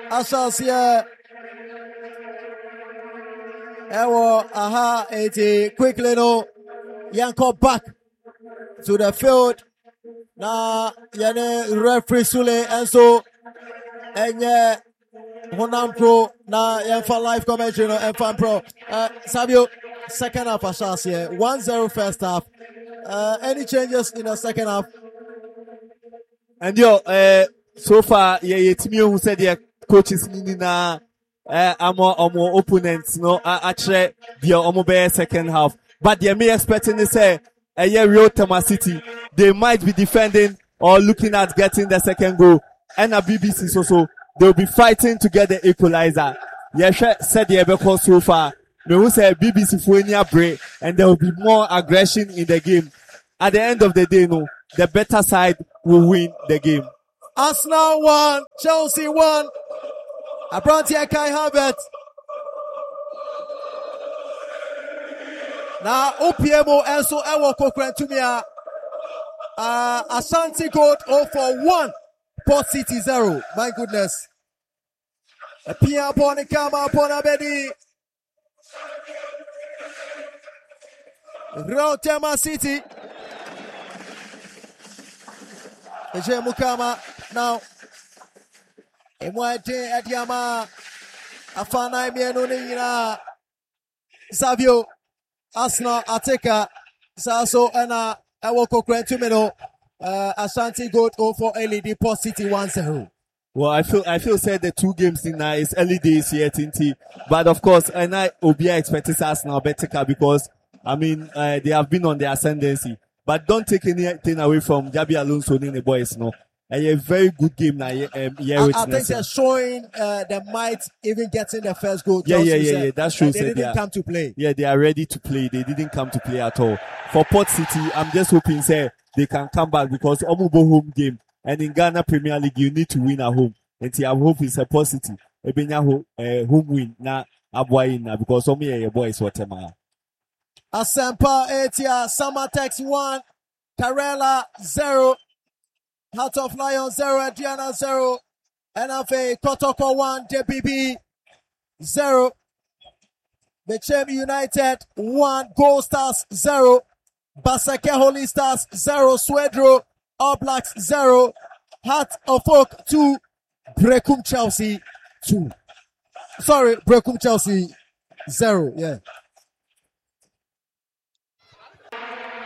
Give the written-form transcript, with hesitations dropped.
Asasia. Ewo, aha, 80. Quickly, no. Yanko back to the field. Na, yane referee Sule, and so, enye, Honam Pro, na, Yanfa live commentary, no, Yanfa Pro. Sabio, second half, Asasia. 1-0 first half. Any changes in the second half? And so far, Timmy who said the coaches nina amo opponents no actually the second half. But they may expecting to say real Tema City. They might be defending or looking at getting the second goal. And a BBC so they'll be fighting to get the equalizer. Said the because so far. They will say BBC for any break and there will be more aggression in the game. At the end of the day, no, the better side will win the game. Arsenal 1, Chelsea 1. Abrantia Kai Havertz. Now, OPMO Enso Ewo Kokrentumia. Ashanti Gold 0-1. Port City 0. My goodness. A Pia Ponikama Ponabedi. Rotema City. Eje Mukama now. Emwete Adiama Afana Mieno Nina Savio Arsenal Ateka Saso Ena Ewoko Krentumino Ashanti Gold 0-4 LED Port City 1-0. Well, I feel said the two games in is early days here TNT, but of course and I Obia expected Arsenal better because I mean they have been on the ascendancy. But don't take anything away from Jabi Alonso and the boys, no. A very good game now. I think they're showing they might even get in the first goal. Yeah. That shows they didn't come to play. Yeah, they are ready to play. They didn't come to play at all. For Port City, I'm just hoping say they can come back because Omubo home game and in Ghana Premier League you need to win at home. And I hope it's a Port City. Home win na abwai na because Omi your boys whatever. Asempa Etia, Samatex 1, Karela 0, Heart of Lion 0, Adriana 0, NFA Kotoko 1, JBB 0, Bechem United 1, Gold Stars 0, Basake Holy Stars 0, Swedro, All Blacks 0, Heart of Oak 2, Brecum Chelsea 2. Sorry, Brecum Chelsea 0, yeah.